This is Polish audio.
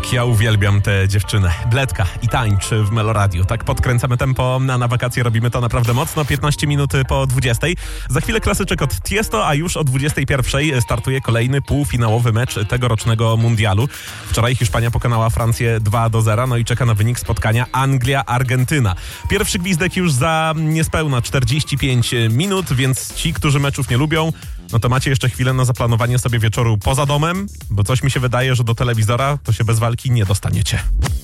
Jak ja uwielbiam tę dziewczynę. Bledka i tańczy w Meloradiu. Tak podkręcamy tempo, a na wakacje robimy to naprawdę mocno. 15 minut po 20. Za chwilę klasyczek od Tiesto, a już o 21 startuje kolejny półfinałowy mecz tegorocznego mundialu. Wczoraj Hiszpania pokonała Francję 2-0, no i czeka na wynik spotkania Anglia-Argentyna. Pierwszy gwizdek już za niespełna 45 minut, więc ci, którzy meczów nie lubią, no to macie jeszcze chwilę na zaplanowanie sobie wieczoru poza domem, bo coś mi się wydaje, że do telewizora to się bez walki nie dostaniecie.